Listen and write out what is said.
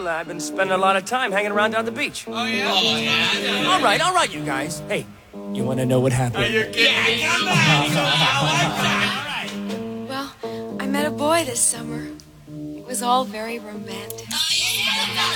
I've been spending a lot of time hanging around down the beach. Oh, yeah? Oh, yeah. All right, you guys. Hey, you want to know what happened? Are you kidding? Yeah, come on. Well, I met a boy this summer. It was all very romantic. Oh, yeah.